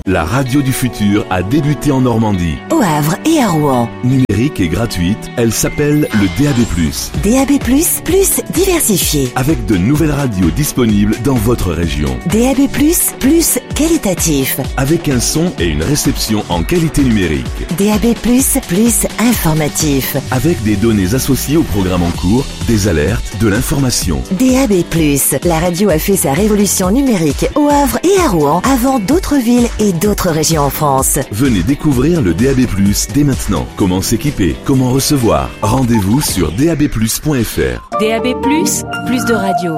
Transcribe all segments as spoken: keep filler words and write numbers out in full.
La radio du futur a débuté en Normandie. Au Havre et à Rouen. Numérique et gratuite, elle s'appelle le D A B plus. D A B plus, plus diversifié. Avec de nouvelles radios disponibles dans votre région. D A B plus, plus qualitatif. Avec un son et une réception en qualité numérique. D A B plus, plus informatif. Avec des données associées au programme en cours, des alertes, de l'information. D A B plus, la radio a fait sa révolution numérique au Havre et à Rouen avant d'autres villes et d'autres régions en France. Venez découvrir le D A B plus dès maintenant. Comment s'équiper, comment recevoir. Rendez-vous sur d a b plus point f r. D A B plus, plus de radio.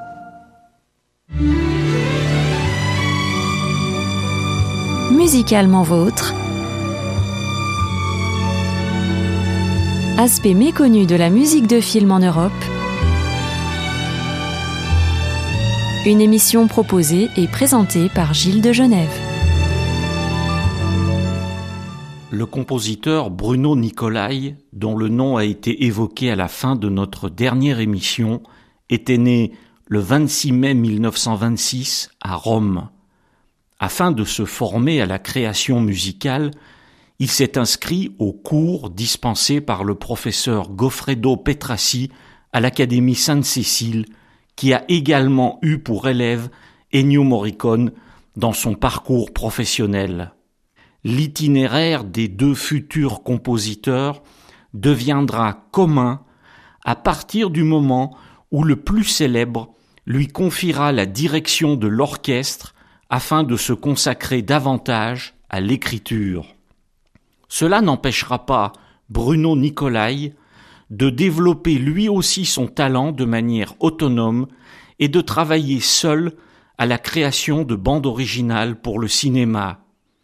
Musicalement vôtre. Aspect méconnu de la musique de film en Europe. Une émission proposée et présentée par Gilles de Genève. Le compositeur Bruno Nicolai, dont le nom a été évoqué à la fin de notre dernière émission, était né le vingt-six mai mille neuf cent vingt-six à Rome. Afin de se former à la création musicale, il s'est inscrit aux cours dispensés par le professeur Goffredo Petrassi à l'Académie Sainte-Cécile, qui a également eu pour élève Ennio Morricone dans son parcours professionnel. L'itinéraire des deux futurs compositeurs deviendra commun à partir du moment où le plus célèbre lui confiera la direction de l'orchestre afin de se consacrer davantage à l'écriture. Cela n'empêchera pas Bruno Nicolai de développer lui aussi son talent de manière autonome et de travailler seul à la création de bandes originales pour le cinéma.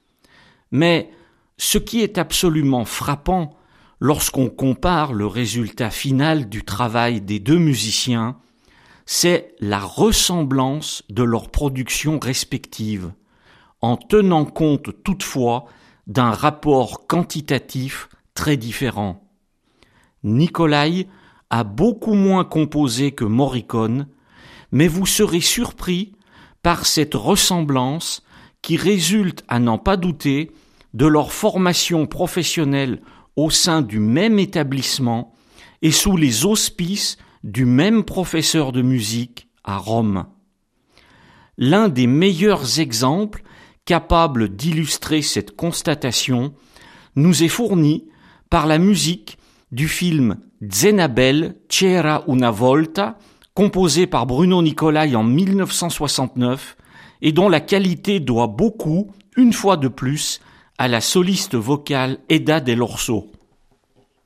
Mais ce qui est absolument frappant lorsqu'on compare le résultat final du travail des deux musiciens, c'est la ressemblance de leurs productions respectives, en tenant compte toutefois d'un rapport quantitatif très différent. Nicolai a beaucoup moins composé que Morricone, mais vous serez surpris par cette ressemblance qui résulte, à n'en pas douter, de leur formation professionnelle au sein du même établissement et sous les auspices du même professeur de musique à Rome. L'un des meilleurs exemples capables d'illustrer cette constatation nous est fourni par la musique du film Zenabel C'era una volta, composé par Bruno Nicolai en mille neuf cent soixante-neuf et dont la qualité doit beaucoup, une fois de plus, à la soliste vocale Eda Dell'Orso.